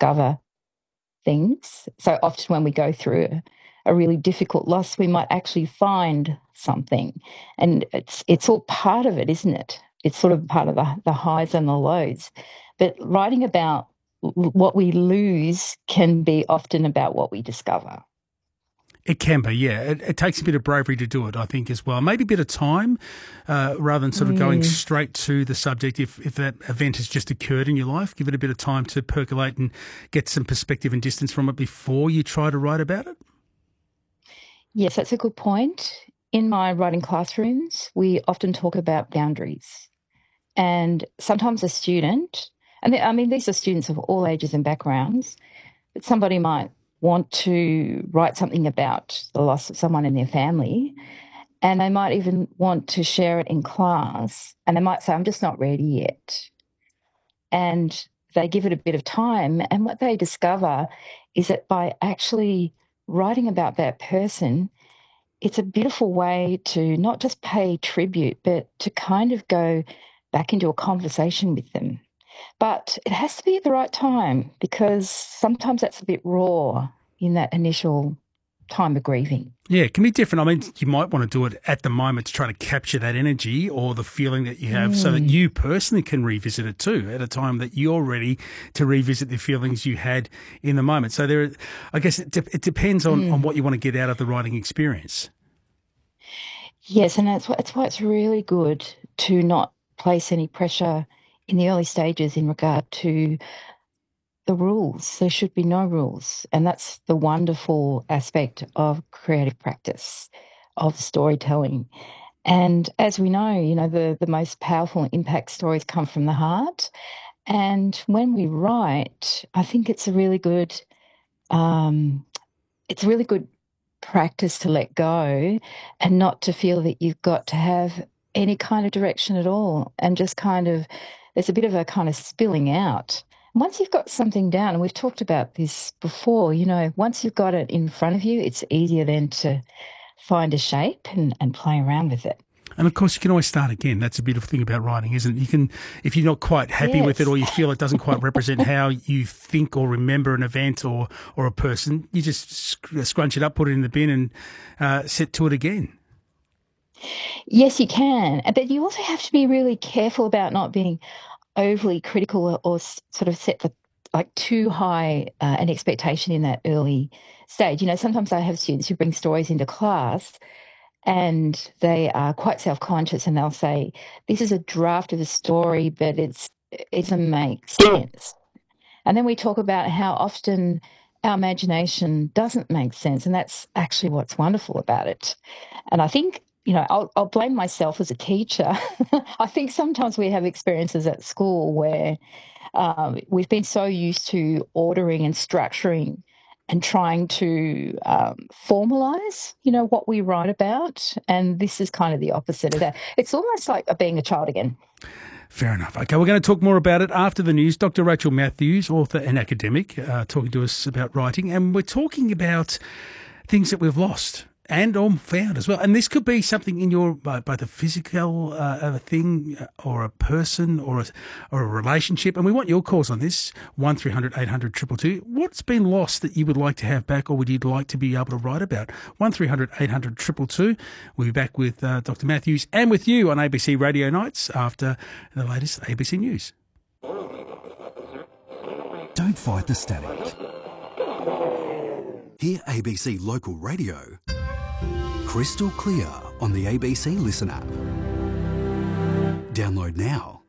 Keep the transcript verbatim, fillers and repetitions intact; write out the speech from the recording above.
discover things. So often when we go through a, a really difficult loss, we might actually find something. And it's it's all part of it, isn't it? It's sort of part of the, the highs and the lows. But writing about what we lose can be often about what we discover. It can be, yeah. It, it takes a bit of bravery to do it, I think, as well. Maybe a bit of time uh, rather than sort of mm. going straight to the subject. If, if that event has just occurred in your life, give it a bit of time to percolate and get some perspective and distance from it before you try to write about it. Yes, that's a good point. In my writing classrooms, we often talk about boundaries. And sometimes a student, and I mean, these are students of all ages and backgrounds, but somebody might want to write something about the loss of someone in their family, and they might even want to share it in class, and they might say, I'm just not ready yet. And they give it a bit of time, and what they discover is that by actually writing about that person, it's a beautiful way to not just pay tribute, but to kind of go back into a conversation with them. But it has to be at the right time, because sometimes that's a bit raw in that initial time of grieving. Yeah, it can be different. I mean, you might want to do it at the moment to try to capture that energy or the feeling that you have mm. so that you personally can revisit it too at a time that you're ready to revisit the feelings you had in the moment. So there, I guess it, de- it depends on, mm. on what you want to get out of the writing experience. Yes, and that's why, that's why it's really good to not place any pressure in the early stages in regard to the rules. There should be no rules. And that's the wonderful aspect of creative practice, of storytelling. And as we know, you know, the, the most powerful impact stories come from the heart. And when we write, I think it's a really good, um, it's a really good practice to let go and not to feel that you've got to have any kind of direction at all, and just kind of, there's a bit of a kind of spilling out. Once you've got something down, and we've talked about this before, you know, once you've got it in front of you, it's easier then to find a shape and, and play around with it. And of course, you can always start again. That's a beautiful thing about writing, isn't it? You can, if you're not quite happy yes. with it, or you feel it doesn't quite represent how you think or remember an event or, or a person, you just scrunch it up, put it in the bin, and uh, set to it again. Yes, you can. But you also have to be really careful about not being overly critical or, or sort of set the, like too high uh, an expectation in that early stage. You know, sometimes I have students who bring stories into class and they are quite self-conscious, and they'll say, this is a draft of a story, but it's it doesn't make sense. And then we talk about how often our imagination doesn't make sense, and that's actually what's wonderful about it. And I think, you know, I'll, I'll blame myself as a teacher. I think sometimes we have experiences at school where um, we've been so used to ordering and structuring and trying to um, formalise, you know, what we write about. And this is kind of the opposite of that. It's almost like being a child again. Fair enough. Okay, we're going to talk more about it after the news. Doctor Rachel Matthews, author and academic, uh, talking to us about writing. And we're talking about things that we've lost and or found as well. And this could be something in your, uh, both a physical uh, thing or a person or a, or a relationship. And we want your calls on this, one three hundred eight hundred two two two. What's been lost that you would like to have back, or would you like to be able to write about? one three hundred eight hundred two two two. We'll be back with uh, Doctor Matthews and with you on A B C Radio Nights after the latest A B C News. Don't fight the static. Hear A B C Local Radio crystal clear on the A B C Listen app. Download now.